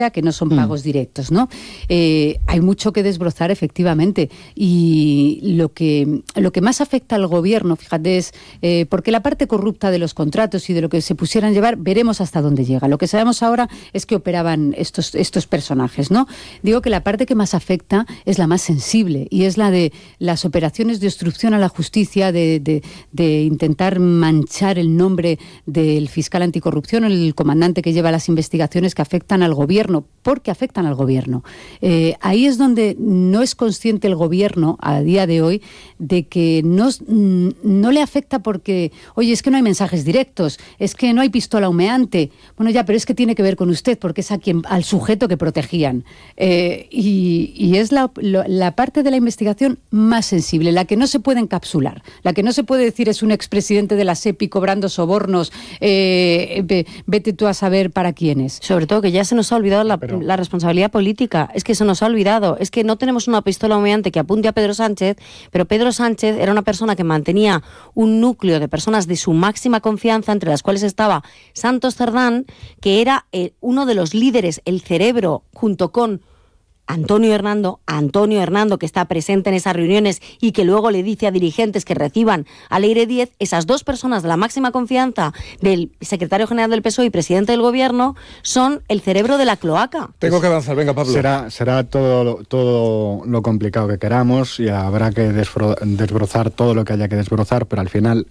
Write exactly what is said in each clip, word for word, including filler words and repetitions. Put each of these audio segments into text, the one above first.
que no son pagos mm. directos, ¿no? Eh, hay mucho que desbrozar, efectivamente, y lo que, lo que más afecta al gobierno, fíjate, es eh, porque la parte corrupta de los contratos y de lo que se pusieran a llevar, veremos hasta dónde llega. Lo que sabemos ahora es que operaban estos, estos personajes, ¿no? Digo que la parte que más afecta es la más sensible, y es la de las operaciones de obstrucción a la justicia, de, de, de intentar manchar el nombre del fiscal anticorrupción, el comandante que lleva las investigaciones que afectan al gobierno, porque afectan al gobierno. Eh, ahí es donde no es consciente el gobierno a día de hoy de que no, no le afecta porque, oye, es que no hay mensajes directos, es que no hay pistola humeante. Bueno, ya, pero es que tiene que ver con usted porque es a quien, al sujeto que protegían. Eh, y, y es la, la parte de la investigación más sensible, la que no se puede encapsular, la que no se puede decir es un expresidente de la SEPI cobrando sobornos, eh, vete tú a saber para quiénes. Sobre todo que ya se nos ha olvidado La, Pero... la responsabilidad política, es que se nos ha olvidado, es que no tenemos una pistola humeante que apunte a Pedro Sánchez, pero Pedro Sánchez era una persona que mantenía un núcleo de personas de su máxima confianza, entre las cuales estaba Santos Cerdán, que era eh, uno de los líderes, el cerebro, junto con Antonio Hernando, Antonio Hernando que está presente en esas reuniones y que luego le dice a dirigentes que reciban a Leire Díez. Esas dos personas de la máxima confianza del secretario general del P S O E y presidente del gobierno son el cerebro de la cloaca. Tengo que avanzar, venga Pablo. Será, será todo, todo lo complicado que queramos y habrá que desbro, desbrozar todo lo que haya que desbrozar, pero al final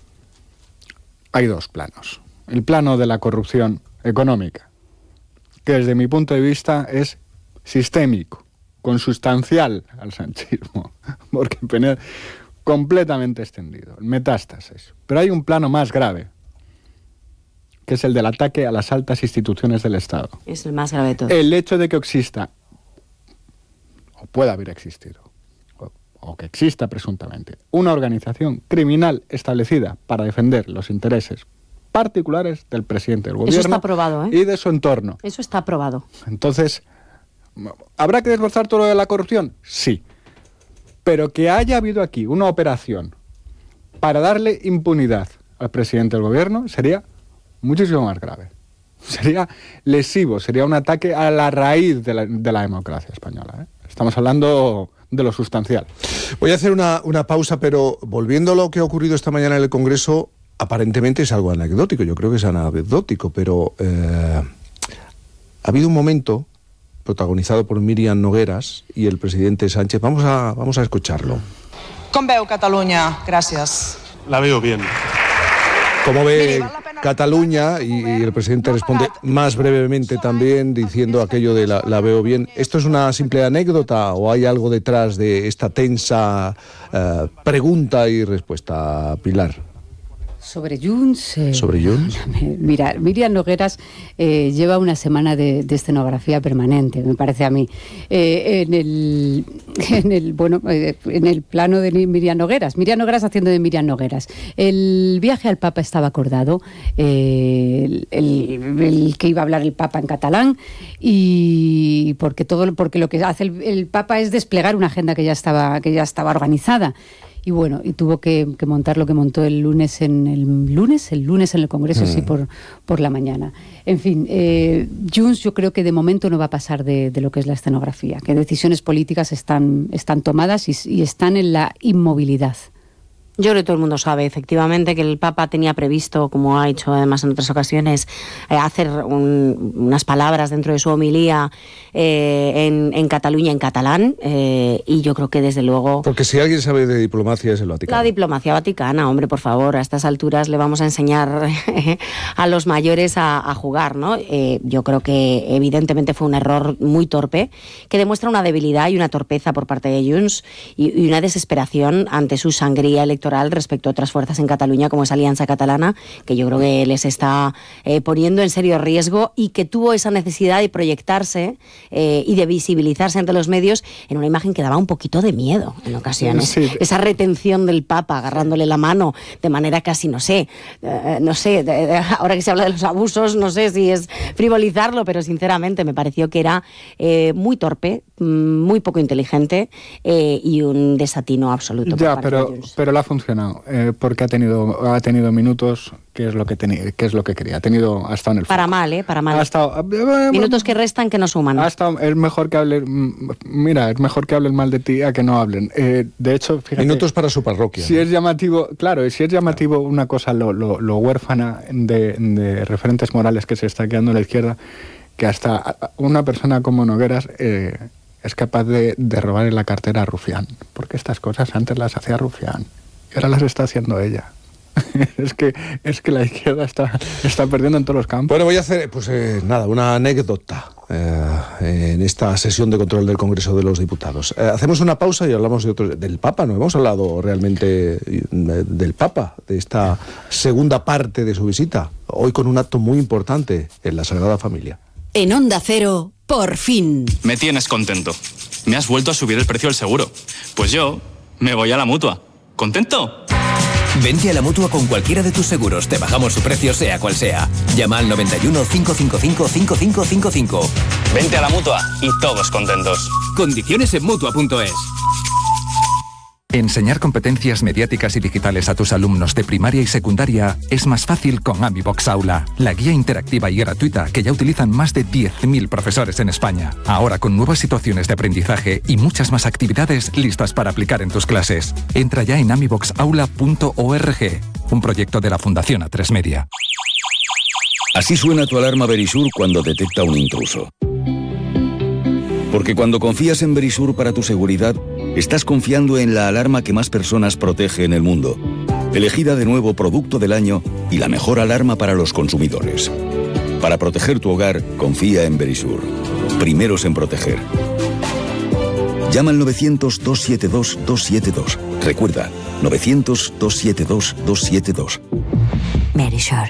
hay dos planos. El plano de la corrupción económica, que desde mi punto de vista es sistémico, consustancial al sanchismo, porque completamente extendido, metástasis. Pero hay un plano más grave, que es el del ataque a las altas instituciones del Estado. Es el más grave de todos. El hecho de que exista, o pueda haber existido, o, o que exista presuntamente, una organización criminal establecida para defender los intereses particulares del presidente del gobierno. Eso está aprobado, ¿eh? Y de su entorno. Eso está aprobado. Entonces, ¿habrá que desbrozar todo lo de la corrupción? Sí. Pero que haya habido aquí una operación para darle impunidad al presidente del gobierno sería muchísimo más grave. Sería lesivo, sería un ataque a la raíz de la, de la democracia española, ¿eh? Estamos hablando de lo sustancial. Voy a hacer una, una pausa, pero volviendo a lo que ha ocurrido esta mañana en el Congreso, aparentemente es algo anecdótico, yo creo que es anecdótico, pero eh, ha habido un momento protagonizado por Míriam Nogueras y el presidente Sánchez. Vamos a, vamos a escucharlo. Com veu Catalunya? Gràcies. La veo bien. ¿Cómo ve Cataluña? Y, y el presidente responde más brevemente también diciendo aquello de la, la veo bien. ¿Esto es una simple anécdota o hay algo detrás de esta tensa uh, pregunta y respuesta, Pilar? Sobre Junts... Eh, ¿Sobre Junts? Mira, Míriam Nogueras eh, lleva una semana de, de escenografía permanente, me parece a mí. Eh, en, el, en, el, bueno, eh, en el plano de Míriam Nogueras. Míriam Nogueras haciendo de Míriam Nogueras. El viaje al Papa estaba acordado, eh, el, el, el que iba a hablar el Papa en catalán, y porque, todo, porque lo que hace el, el Papa es desplegar una agenda que ya estaba, que ya estaba organizada. Y bueno, y tuvo que, que montar lo que montó el lunes en el lunes, el lunes en el Congreso, mm. sí, por, por la mañana. En fin, eh, Junts yo creo que de momento no va a pasar de, de lo que es la escenografía, que decisiones políticas están, están tomadas y, y están en la inmovilidad. Yo creo que todo el mundo sabe, efectivamente, que el Papa tenía previsto, como ha hecho además en otras ocasiones, eh, hacer un, unas palabras dentro de su homilía eh, en, en Cataluña, en catalán, eh, y yo creo que desde luego... Porque si alguien sabe de diplomacia es el Vaticano. La diplomacia vaticana, hombre, por favor, a estas alturas le vamos a enseñar a los mayores a, a jugar, ¿no? Eh, yo creo que evidentemente fue un error muy torpe, que demuestra una debilidad y una torpeza por parte de Junts y, y una desesperación ante su sangría electoral respecto a otras fuerzas en Cataluña, como es Alianza Catalana, que yo creo que les está eh, poniendo en serio riesgo y que tuvo esa necesidad de proyectarse eh, y de visibilizarse ante los medios en una imagen que daba un poquito de miedo en ocasiones. Sí. Esa retención del Papa agarrándole la mano de manera casi, no sé, eh, no sé, de, de, ahora que se habla de los abusos, no sé si es frivolizarlo, pero sinceramente me pareció que era eh, muy torpe, muy poco inteligente eh, y un desatino absoluto. Ya, por pero, pero le ha funcionado, eh, porque ha tenido, ha tenido minutos, que es lo que tenía, que es lo que quería. Ha tenido, ha estado en el Para foco. mal, ¿eh? Para mal. Ha estado, eh, Minutos que restan que no suman. Ha estado, es mejor que hable, mira, es mejor que hablen mal de ti a que no hablen. Eh, de hecho, fíjate. Minutos para su parroquia. Si ¿no? es llamativo, claro, si es llamativo una cosa, lo, lo, lo huérfana de, de referentes morales que se está quedando a la izquierda, que hasta una persona como Nogueras eh, es capaz de, de robar en la cartera a Rufián, porque estas cosas antes las hacía Rufián y ahora las está haciendo ella. es que es que la izquierda está, está perdiendo en todos los campos. Bueno, voy a hacer, pues eh, nada, una anécdota eh, en esta sesión de control del Congreso de los Diputados. Eh, hacemos una pausa y hablamos de otro, del Papa. No hemos hablado realmente eh, del Papa, de esta segunda parte de su visita, hoy con un acto muy importante en la Sagrada Familia. En Onda Cero, por fin. Me tienes contento. Me has vuelto a subir el precio del seguro. Pues yo me voy a la Mutua. ¿Contento? Vente a la Mutua con cualquiera de tus seguros. Te bajamos su precio sea cual sea. Llama al noventa y uno, cinco cinco cinco, cinco cinco cinco cinco. Vente a la Mutua y todos contentos. Condiciones en Mutua punto es. Enseñar competencias mediáticas y digitales a tus alumnos de primaria y secundaria es más fácil con AmiBox Aula, la guía interactiva y gratuita que ya utilizan más de diez mil profesores en España. Ahora con nuevas situaciones de aprendizaje y muchas más actividades listas para aplicar en tus clases. Entra ya en amibox aula punto org, un proyecto de la Fundación A tres Media. Así suena tu alarma Verisur cuando detecta un intruso. Porque cuando confías en Verisur para tu seguridad, estás confiando en la alarma que más personas protege en el mundo. Elegida de nuevo Producto del Año y la mejor alarma para los consumidores. Para proteger tu hogar, confía en Verisur. Primeros en proteger. Llama al novecientos, dos siete dos, dos siete dos. Recuerda, novecientos, dos siete dos, dos siete dos. Verisur.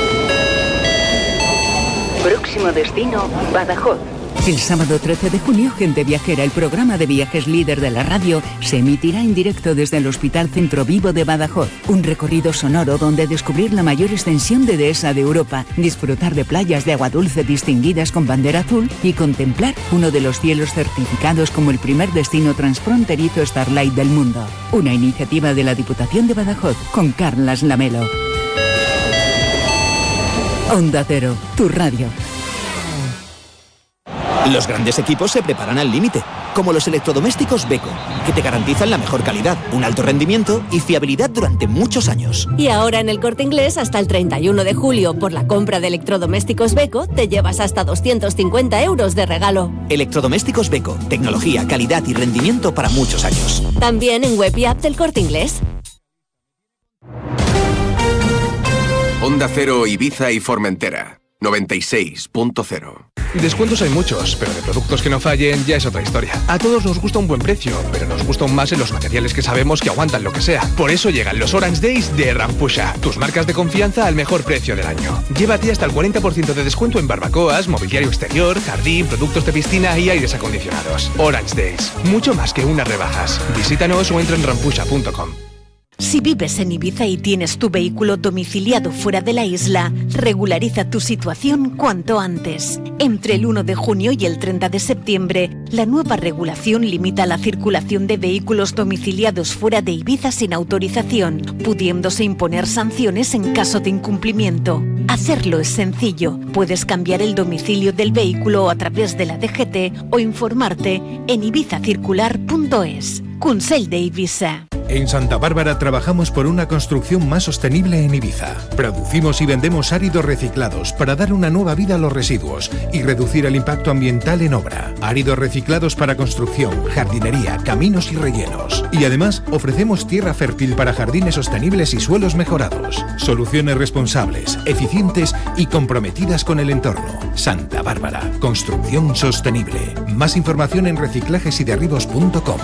Próximo destino, Badajoz. El sábado trece de junio, Gente Viajera, el programa de viajes líder de la radio, se emitirá en directo desde el Hospital Centro Vivo de Badajoz. Un recorrido sonoro donde descubrir la mayor extensión de dehesa de Europa, disfrutar de playas de agua dulce distinguidas con bandera azul y contemplar uno de los cielos certificados como el primer destino transfronterizo Starlight del mundo. Una iniciativa de la Diputación de Badajoz con Carlas Lamelo. Onda Cero, tu radio. Los grandes equipos se preparan al límite, como los electrodomésticos Beko, que te garantizan la mejor calidad, un alto rendimiento y fiabilidad durante muchos años. Y ahora en el Corte Inglés, hasta el treinta y uno de julio, por la compra de electrodomésticos Beko, te llevas hasta doscientos cincuenta euros de regalo. Electrodomésticos Beko, tecnología, calidad y rendimiento para muchos años. También en web y app del Corte Inglés. Onda Cero, Ibiza y Formentera, noventa y seis punto cero. Descuentos hay muchos, pero de productos que no fallen ya es otra historia. A todos nos gusta un buen precio, pero nos gusta aún más en los materiales que sabemos que aguantan lo que sea. Por eso llegan los Orange Days de Rampusha, tus marcas de confianza al mejor precio del año. Llévate hasta el cuarenta por ciento de descuento en barbacoas, mobiliario exterior, jardín, productos de piscina y aires acondicionados. Orange Days, mucho más que unas rebajas. Visítanos o entra en rampusha punto com. Si vives en Ibiza y tienes tu vehículo domiciliado fuera de la isla, regulariza tu situación cuanto antes. Entre el uno de junio y el treinta de septiembre, la nueva regulación limita la circulación de vehículos domiciliados fuera de Ibiza sin autorización, pudiéndose imponer sanciones en caso de incumplimiento. Hacerlo es sencillo. Puedes cambiar el domicilio del vehículo a través de la D G T o informarte en ibiza circular punto es. Consell de Ibiza. En Santa Bárbara trabajamos por una construcción más sostenible en Ibiza. Producimos y vendemos áridos reciclados para dar una nueva vida a los residuos y reducir el impacto ambiental en obra. Áridos reciclados para construcción, jardinería, caminos y rellenos. Y además ofrecemos tierra fértil para jardines sostenibles y suelos mejorados. Soluciones responsables, eficientes y comprometidas con el entorno. Santa Bárbara, construcción sostenible. Más información en reciclajes y derribos punto com.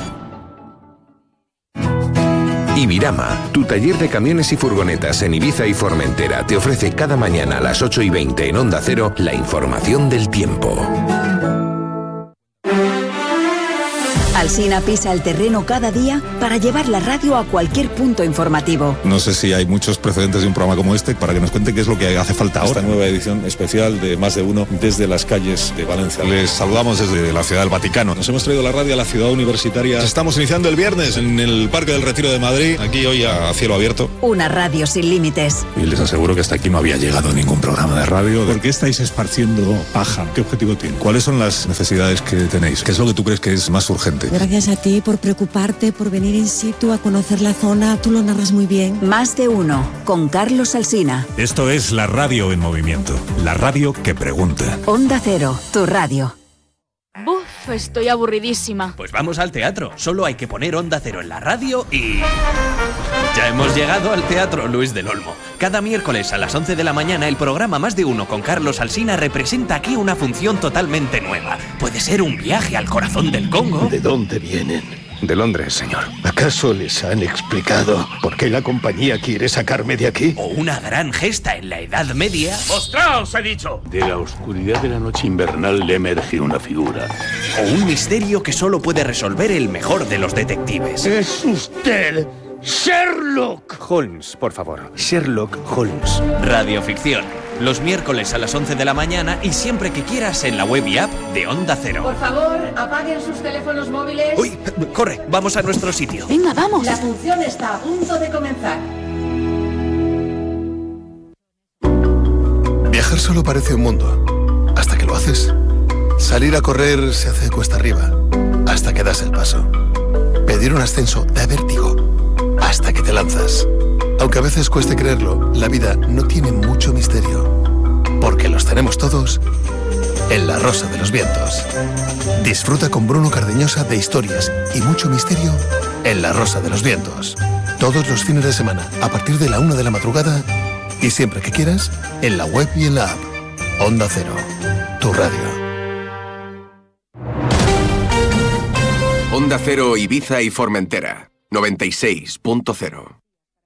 Ibirama, tu taller de camiones y furgonetas en Ibiza y Formentera, te ofrece cada mañana a las ocho y veinte en Onda Cero la información del tiempo. Alsina pisa el terreno cada día para llevar la radio a cualquier punto informativo. No sé si hay muchos precedentes de un programa como este para que nos cuente qué es lo que hace falta ahora. Esta nueva edición especial de Más de Uno desde las calles de Valencia. Les saludamos desde la Ciudad del Vaticano. Nos hemos traído la radio a la ciudad universitaria. Estamos iniciando el viernes en el Parque del Retiro de Madrid, aquí hoy a cielo abierto. Una radio sin límites. Y les aseguro que hasta aquí no había llegado ningún programa de radio. ¿Por qué estáis esparciendo paja? ¿Qué objetivo tiene? ¿Cuáles son las necesidades que tenéis? ¿Qué es lo que tú crees que es más urgente? Gracias a ti por preocuparte, por venir in situ a conocer la zona. Tú lo narras muy bien. Más de Uno, con Carlos Alsina. Esto es la radio en movimiento. La radio que pregunta. Onda Cero, tu radio. Buf, estoy aburridísima. Pues vamos al teatro. Solo hay que poner Onda Cero en la radio y... ya hemos llegado al Teatro Luis del Olmo. Cada miércoles a las once de la mañana el programa Más de Uno con Carlos Alsina representa aquí una función totalmente nueva. Puede ser un viaje al corazón del Congo. ¿De dónde vienen? De Londres, señor. ¿Acaso les han explicado por qué la compañía quiere sacarme de aquí? O una gran gesta en la Edad Media. ¡Mostraos, he dicho! De la oscuridad de la noche invernal le emerge una figura. O un misterio que solo puede resolver el mejor de los detectives. ¡Es usted! ¡Sherlock! Holmes, por favor. Sherlock Holmes. Radioficción. Los miércoles a las once de la mañana y siempre que quieras en la web y app de Onda Cero. Por favor, apaguen sus teléfonos móviles. ¡Uy! Corre, vamos a nuestro sitio. Venga, vamos. La función está a punto de comenzar. Viajar solo parece un mundo, hasta que lo haces. Salir a correr se hace cuesta arriba, hasta que das el paso. Pedir un ascenso da vértigo, hasta que te lanzas. Aunque a veces cueste creerlo, la vida no tiene mucho misterio, porque los tenemos todos en La Rosa de los Vientos. Disfruta con Bruno Cardeñosa de historias y mucho misterio en La Rosa de los Vientos. Todos los fines de semana, a partir de la una de la madrugada, y siempre que quieras, en la web y en la app. Onda Cero, tu radio. Onda Cero Ibiza y Formentera, noventa y seis punto cero.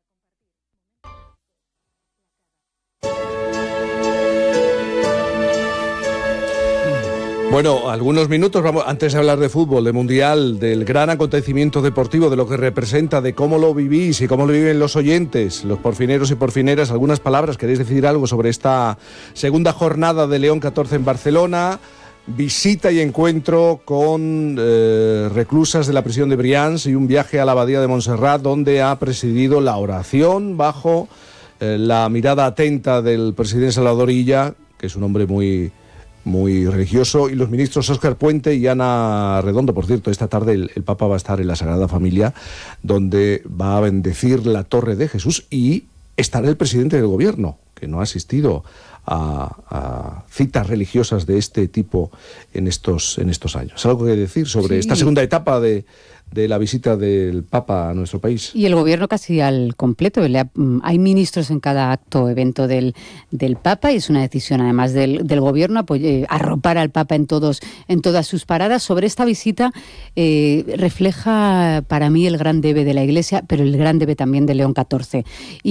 Bueno, algunos minutos, vamos, antes de hablar de fútbol, de mundial, del gran acontecimiento deportivo, de lo que representa, de cómo lo vivís y cómo lo viven los oyentes, los porfineros y porfineras, algunas palabras. ¿Queréis decir algo sobre esta segunda jornada de León catorce en Barcelona? Visita y encuentro con eh, reclusas de la prisión de Brians y un viaje a la abadía de Montserrat, donde ha presidido la oración bajo eh, la mirada atenta del presidente Salvador Illa, que es un hombre muy... muy religioso, y los ministros Óscar Puente y Ana Redondo. Por cierto, esta tarde el, el Papa va a estar en la Sagrada Familia, donde va a bendecir la Torre de Jesús, y estará el presidente del gobierno, que no ha asistido a, a citas religiosas de este tipo en estos, en estos años. ¿Algo que decir sobre sí. esta segunda etapa de, de la visita del Papa a nuestro país? Y el gobierno casi al completo. Hay ministros en cada acto o evento del, del Papa, y es una decisión además del, del gobierno apoyar, arropar al Papa en todos en todas sus paradas. Sobre esta visita eh, refleja para mí el gran debe de la Iglesia, pero el gran debe también de León catorce.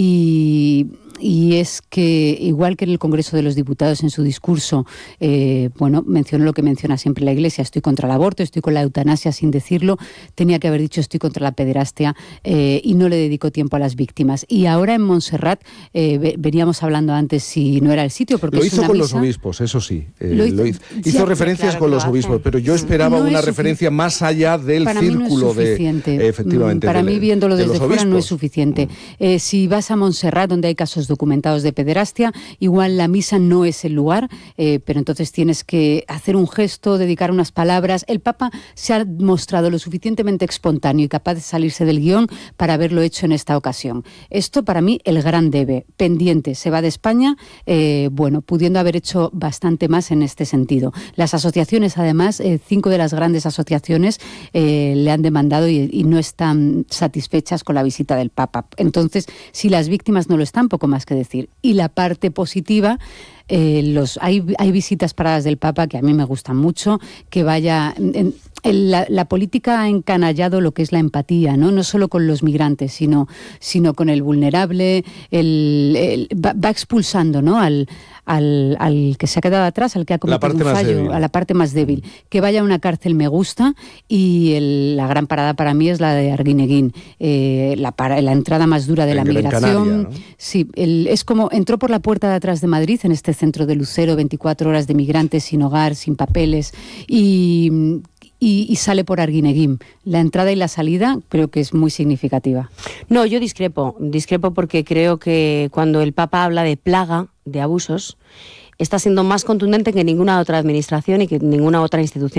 Y... Y es que, igual que en el Congreso de los Diputados, en su discurso, eh, bueno, mencionó lo que menciona siempre la Iglesia: estoy contra el aborto, estoy con la eutanasia, sin decirlo. Tenía que haber dicho estoy contra la pederastia, eh, y no le dedicó tiempo a las víctimas. Y ahora en Montserrat, eh, veníamos hablando antes si no era el sitio, porque lo es hizo una con misa. los obispos, eso sí. Eh, lo hizo, lo hizo, sí, hizo referencias claro, con los obispos, pero yo esperaba no una es referencia más allá del para círculo mí no es suficiente. de... Efectivamente. Para de, mí, viéndolo de desde fuera, obispos. no es suficiente. Mm. Eh, si vas a Montserrat, donde hay casos documentados de pederastia, igual la misa no es el lugar, eh, pero entonces tienes que hacer un gesto, dedicar unas palabras. El Papa se ha mostrado lo suficientemente espontáneo y capaz de salirse del guión para haberlo hecho en esta ocasión. Esto para mí el gran debe. Pendiente, se va de España, eh, bueno, pudiendo haber hecho bastante más en este sentido. Las asociaciones, además, eh, cinco de las grandes asociaciones eh, le han demandado y, y no están satisfechas con la visita del Papa. Entonces, si las víctimas no lo están, poco más que decir. Y la parte positiva eh, los hay, hay visitas paradas del Papa que a mí me gustan mucho, que vaya... En, en la, la política ha encanallado lo que es la empatía, ¿no? No solo con los migrantes, sino, sino con el vulnerable, el, el, va, va expulsando, ¿no? al, al, al que se ha quedado atrás, al que ha cometido un fallo, a la parte más débil. Que vaya a una cárcel me gusta, y el, la gran parada para mí es la de Arguineguín, eh, la, para, la entrada más dura de en la migración. Canaria, ¿no? Sí, el, es como entró por la puerta de atrás de Madrid, en este centro de Lucero, veinticuatro horas de migrantes sin hogar, sin papeles, y... Y, y sale por Arguineguín. La entrada y la salida creo que es muy significativa. No, yo discrepo, discrepo porque creo que cuando el Papa habla de plaga, de abusos, está siendo más contundente que ninguna otra administración y que ninguna otra institución